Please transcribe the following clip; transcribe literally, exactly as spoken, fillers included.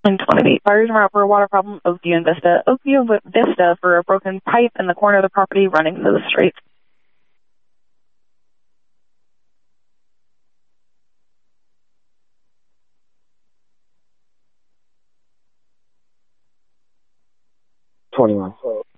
And twenty-eight, fires and for a water problem, Oakview and Vista. Oakview and Vista for a broken pipe in the corner of the property running into the street. twenty-one.